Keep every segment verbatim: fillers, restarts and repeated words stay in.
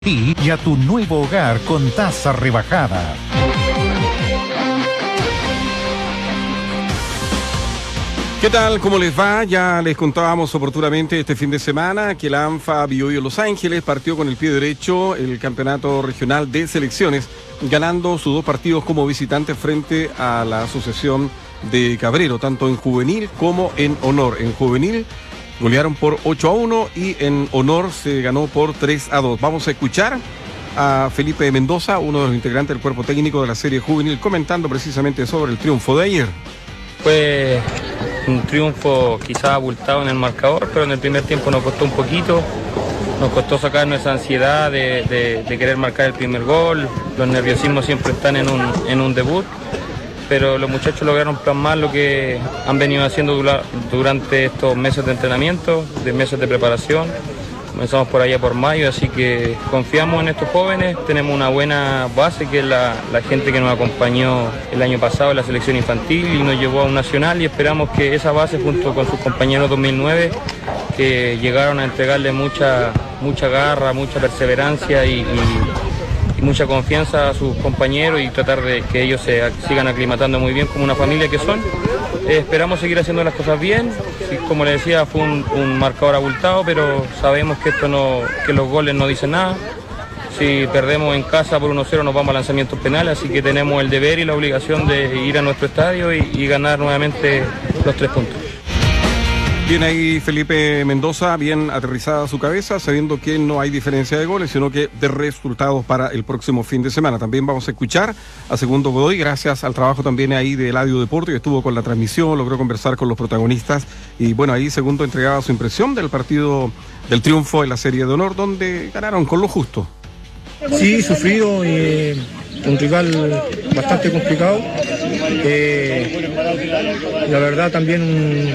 Y a tu nuevo hogar con tasa rebajada. ¿Qué tal? ¿Cómo les va? Ya les contábamos oportunamente este fin de semana que la ANFA Biobío Los Ángeles partió con el pie derecho el campeonato regional de selecciones, ganando sus dos partidos como visitante frente a la Asociación de Cabrero, tanto en juvenil como en honor. En juvenil golearon por ocho a uno y en honor se ganó por tres a dos. Vamos a escuchar a Felipe Mendoza, uno de los integrantes del cuerpo técnico de la serie juvenil, comentando precisamente sobre el triunfo de ayer. Fue un triunfo quizá abultado en el marcador, pero en el primer tiempo nos costó un poquito. Nos costó sacarnos esa ansiedad de, de, de querer marcar el primer gol. Los nerviosismos siempre están en un, en un debut, pero los muchachos lograron plasmar lo que han venido haciendo durante estos meses de entrenamiento, de meses de preparación. Comenzamos por allá por mayo, así que confiamos en estos jóvenes. Tenemos una buena base, que es la, la gente que nos acompañó el año pasado en la selección infantil y nos llevó a un nacional, y esperamos que esa base, junto con sus compañeros dos mil nueve, que llegaron a entregarle mucha, mucha garra, mucha perseverancia y, y y mucha confianza a sus compañeros, y tratar de que ellos se sigan aclimatando muy bien como una familia que son. Eh, esperamos seguir haciendo las cosas bien. Sí, como les decía, fue un, un marcador abultado, pero sabemos que esto no, que los goles no dicen nada. Si perdemos en casa por uno cero nos vamos a lanzamientos penales, así que tenemos el deber y la obligación de ir a nuestro estadio y, y ganar nuevamente los tres puntos. Bien ahí Felipe Mendoza, bien aterrizada su cabeza, sabiendo que no hay diferencia de goles, sino que de resultados para el próximo fin de semana. También vamos a escuchar a Segundo Godoy, gracias al trabajo también ahí de Eladio Deporte, que estuvo con la transmisión, logró conversar con los protagonistas, y bueno, ahí Segundo entregaba su impresión del partido, del triunfo en la Serie de Honor, donde ganaron con lo justo. Sí, sufrido, eh, un rival bastante complicado. Eh, la verdad también un,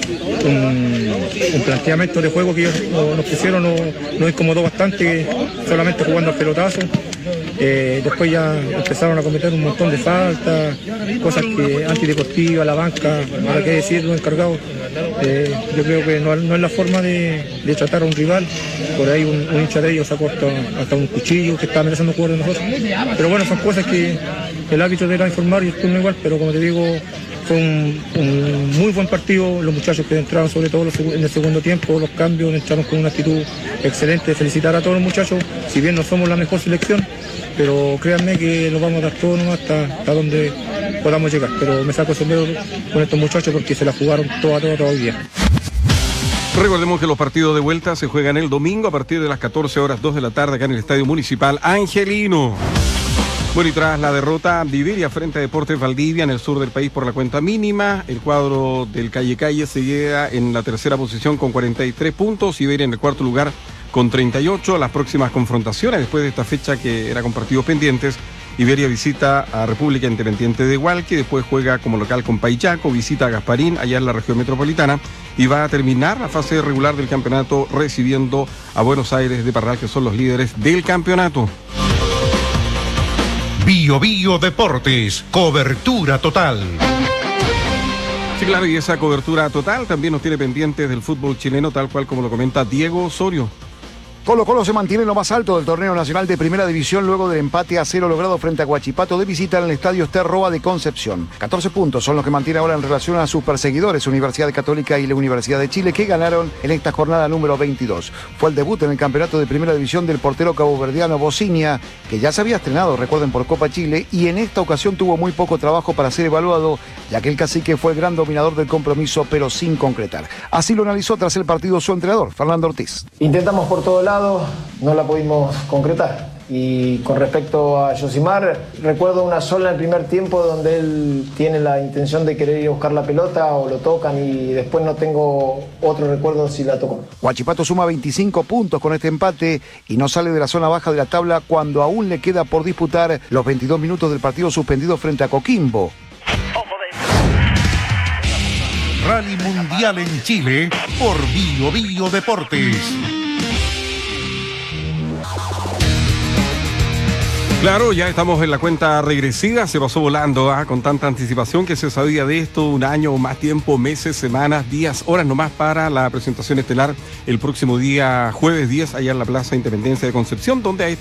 un, un planteamiento de juego que ellos nos pusieron nos no incomodó bastante, solamente jugando al pelotazo. Eh, después ya empezaron a cometer un montón de faltas, cosas que antideportivas, la banca, para qué decir, los encargados. Eh, yo creo que no, no es la forma de, de tratar a un rival. Por ahí un, un hincha de ellos sacó hasta, hasta un cuchillo que está amenazando jugar de nosotros. Pero bueno, son cosas que el árbitro deberá informar y el turno igual, pero como te digo, fue un, un muy buen partido. Los muchachos que entraron, sobre todo en el segundo tiempo, los cambios, entraron con una actitud excelente. Felicitar a todos los muchachos, si bien no somos la mejor selección, pero créanme que nos vamos a dar todo nomás hasta, hasta donde podamos llegar. Pero me saco el sombrero con estos muchachos porque se la jugaron toda, toda, todo el día. Recordemos que los partidos de vuelta se juegan el domingo a partir de las catorce horas dos de la tarde acá en el Estadio Municipal Angelino. Bueno, y tras la derrota de Iberia frente a Deportes Valdivia en el sur del país por la cuenta mínima, el cuadro del Calle Calle se llega en la tercera posición con cuarenta y tres puntos, Iberia en el cuarto lugar con treinta y ocho. Las próximas confrontaciones después de esta fecha que era con partidos pendientes: Iberia visita a República Independiente de Hualqui, después juega como local con Paillaco, visita a Gasparín allá en la región metropolitana, y va a terminar la fase regular del campeonato recibiendo a Buenos Aires de Parral, que son los líderes del campeonato. Biobío Deportes, cobertura total. Sí, claro, y esa cobertura total también nos tiene pendientes del fútbol chileno, tal cual como lo comenta Diego Osorio. Colo-Colo se mantiene en lo más alto del torneo nacional de Primera División luego del empate a cero logrado frente a Huachipato de visita en el estadio Sterroa de Concepción. catorce puntos son los que mantiene ahora en relación a sus perseguidores, Universidad Católica y la Universidad de Chile, que ganaron en esta jornada número veintidós. Fue el debut en el campeonato de Primera División del portero caboverdiano Bocinia, que ya se había estrenado, recuerden, por Copa Chile, y en esta ocasión tuvo muy poco trabajo para ser evaluado, ya que el cacique fue el gran dominador del compromiso, pero sin concretar. Así lo analizó tras el partido su entrenador, Fernando Ortiz. Intentamos por todos lados, no la pudimos concretar. Y con respecto a Yosimar, recuerdo una sola en el primer tiempo donde él tiene la intención de querer ir a buscar la pelota o lo tocan, y después no tengo otro recuerdo si la tocó. Huachipato suma veinticinco puntos con este empate y no sale de la zona baja de la tabla cuando aún le queda por disputar los veintidós minutos del partido suspendido frente a Coquimbo. Rally Mundial en Chile por Biobío Deportes. Claro, ya estamos en la cuenta regresiva, se pasó volando ¿ah? Con tanta anticipación que se sabía de esto, un año o más tiempo, meses, semanas, días, horas nomás para la presentación estelar el próximo día jueves diez allá en la Plaza Independencia de Concepción, donde hay